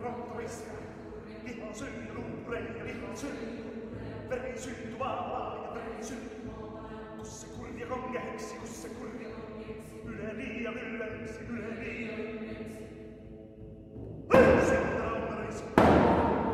rottoissa. Lihan syy, luureja, lihan syy. Veri syy, tuvaa ja veri syy. Kusse kurja kongeheksi, kusse kurja. Yle liia ylleksi, yle